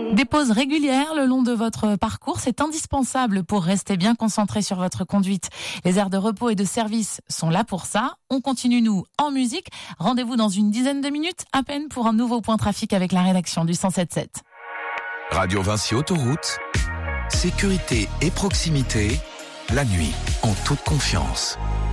Des pauses régulières le long de votre parcours, c'est indispensable pour rester bien concentré sur votre conduite. Les aires de repos et de service sont là pour ça. On continue, nous, en musique. Rendez-vous dans une dizaine de minutes, à peine, pour un nouveau point trafic avec la rédaction du 107.7. Radio Vinci Autoroute, sécurité et proximité, la nuit, en toute confiance.